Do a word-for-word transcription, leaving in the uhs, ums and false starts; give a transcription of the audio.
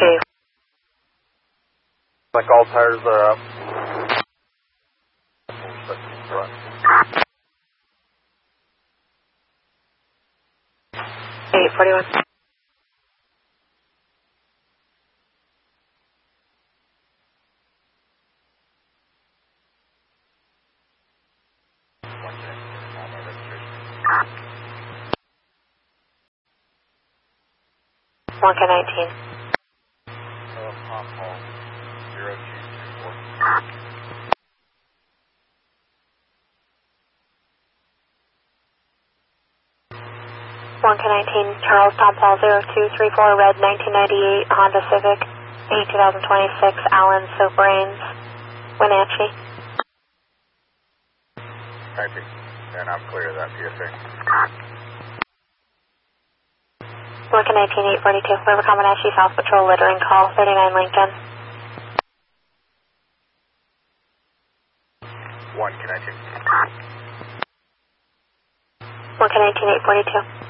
Okay. Like all tires are up. eight forty-one. one K nineteen. one K nineteen, Charles Tom Paul zero two three four, red nineteen ninety-eight, Honda Civic, A twenty twenty-six, Allen, Soap Brains, Wenatchee. Typing, and I'm clear of that P S A. one K nineteen, eight forty-two, River Comanche, South Patrol, littering call, thirty-nine Lincoln. one K nineteen. one K nineteen, eight forty-two.